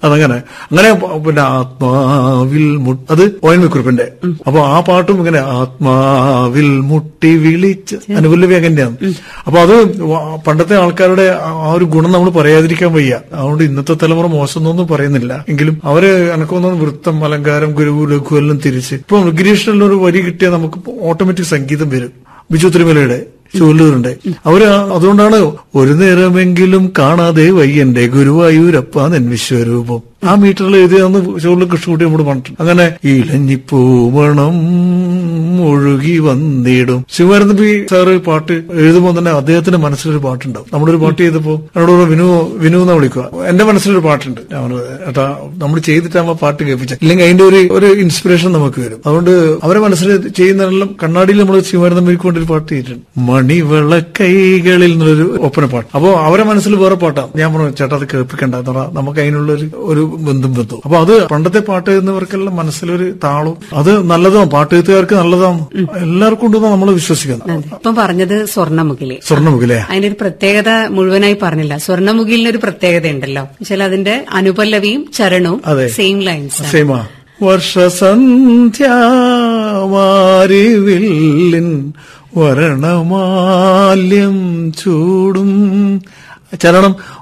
അതങ്ങനെ അങ്ങനെ പിന്നെ ആത്മാവിൽ അത് ONV കുറുപ്പിന്റെ. അപ്പൊ ആ പാട്ടും ഇങ്ങനെ ആത്മാവിൽ മുട്ടി വിളിച്ച് അനുകൂല വേഗന്റെയാണ്. അപ്പൊ അത് പണ്ടത്തെ ആൾക്കാരുടെ ആ ഒരു ഗുണം നമ്മൾ പറയാതിരിക്കാൻ വയ്യ. അതുകൊണ്ട് ഇന്നത്തെ തലമുറ മോശമൊന്നും പറയുന്നില്ല. എങ്കിലും അവര് എനക്കൊന്നും വൃത്തം, അലങ്കാരം, ഗുരു, ലഘു എല്ലാം തിരിച്ച് ഇപ്പൊ ഗിരീഷിനുള്ള ഒരു വരി കിട്ടിയാൽ നമുക്ക് ഓട്ടോമാറ്റിക് സംഗീതം വരും. ബിജു തിരുമലയുടെ ചൂല്ലൂരുണ്ട്. അവര് അതുകൊണ്ടാണ് ഒരു നേരമെങ്കിലും കാണാതെ വയ്യന്റെ ഗുരുവായൂരപ്പ നിൻ വിശ്വരൂപം ആ മീറ്ററിൽ എഴുതിയാന്ന് ചോറിൽ കൃഷ്ണകുട്ടി നമ്മൾ പറഞ്ഞിട്ടുണ്ട്. അങ്ങനെ ഇലഞ്ഞിപ്പൂവണം ഒഴുകി വന്നിടും. ശിവാനന്ദ പി സാറ് പാട്ട് എഴുതുമ്പോൾ തന്നെ അദ്ദേഹത്തിന്റെ മനസ്സിലൊരു പാട്ടുണ്ടാവും. നമ്മളൊരു പാട്ട് ചെയ്തപ്പോ എന്നോട് വിനു എന്ന് വിളിക്കുക. എന്റെ മനസ്സിലൊരു പാട്ടുണ്ട്, ഏട്ടാ നമ്മൾ ചെയ്തിട്ടാകുമ്പോ പാട്ട് കേൾപ്പിച്ച ഇല്ലെങ്കിൽ അതിന്റെ ഒരു ഇൻസ്പിറേഷൻ നമുക്ക് വരും. അതുകൊണ്ട് അവരെ മനസ്സിൽ ചെയ്യുന്നതെല്ലാം കണ്ണാടിയിൽ നമ്മൾ ശിവാനന്ദ പിക്ക് കൊണ്ടൊരു പാട്ട് ചെയ്തിട്ടുണ്ട്, മണിവിളക്കൈകളിൽ എന്നൊരു ഒപ്പന പാട്ട്. അപ്പൊ അവരെ മനസ്സിൽ വേറെ പാട്ടാണ്. ഞാൻ പറഞ്ഞു ചേട്ടാ അത് കേൾപ്പിക്കണ്ട, നമുക്ക് അതിനുള്ള ഒരു ബന്ധം. അപ്പൊ അത് പണ്ടത്തെ പാട്ട് എഴുതുന്നവർക്കെല്ലാം മനസ്സിലൊരു താളും അത് നല്ലതാണ്, പാട്ട് എഴുത്തുകാർക്ക് നല്ലതാണ്, എല്ലാവർക്കും ഉണ്ടെന്ന് നമ്മൾ വിശ്വസിക്കുന്നത്. ഇപ്പം പറഞ്ഞത് സ്വർണ്ണമുഖിലെ അതിന്റെ ഒരു പ്രത്യേകത മുഴുവനായി പറഞ്ഞില്ല. സ്വർണ്ണമുഖിലിനൊരു പ്രത്യേകത ഉണ്ടല്ലോ വെച്ചാൽ അതിന്റെ അനുപല്ലവിയും ചരണവും സെയിം ലൈൻസ് സെയിമാ. വർഷസന്ധ്യാവാരിവില്ലിൻ വരണമാല്യം ചൂടും ചരണം